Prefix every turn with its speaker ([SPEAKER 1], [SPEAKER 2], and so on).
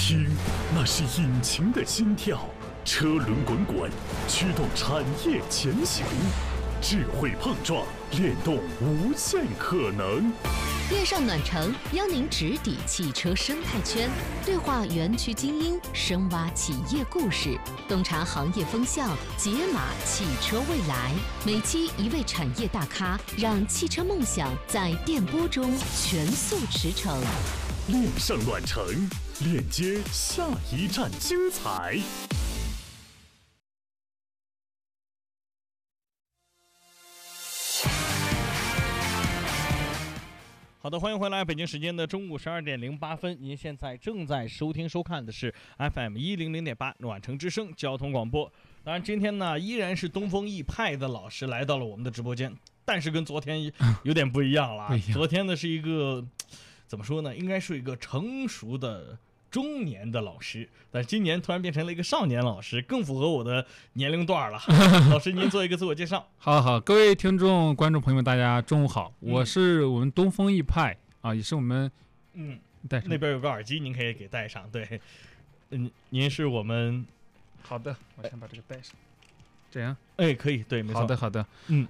[SPEAKER 1] 听，那是引擎的心跳，车轮滚滚，驱动产业前行。智慧碰撞，联动无限可能。
[SPEAKER 2] 恋上暖城邀您直抵汽车生态圈，对话园区精英，深挖企业故事，洞察行业风向，解码汽车未来。每期一位产业大咖，让汽车梦想在电波中全速驰骋。
[SPEAKER 1] 恋上暖城，链接下一站精彩。
[SPEAKER 3] 好的，欢迎回来！北京时间的中午12:08，您现在正在收听收看的是 FM100.8暖城之声交通广播。当然，今天呢依然是东风奕派的老师来到了我们的直播间，但是跟昨天有点不一样了。昨天呢是一个怎么说呢？应该是一个成熟的中年的老师，但今年突然变成了一个少年老师，更符合我的年龄段了。老师，您做一个自我介绍。
[SPEAKER 4] 好，各位听众、观众朋友们，大家中午好，我是我们东风奕派啊，也是我们
[SPEAKER 3] 那边有个耳机，您可以给戴上。对，您是我们
[SPEAKER 4] 好的，我先把这个戴上，这样
[SPEAKER 3] 哎，可以，对，没错。
[SPEAKER 4] 好的，